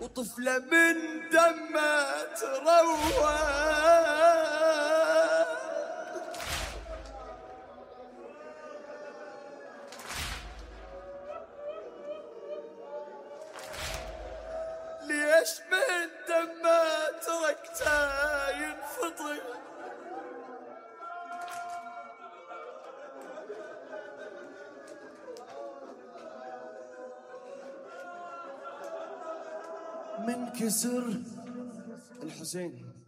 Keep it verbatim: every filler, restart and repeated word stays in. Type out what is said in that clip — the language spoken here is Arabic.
وطفلة من دمه تروى. ليش من دمه تركته ينفضل؟ من كسر الحسين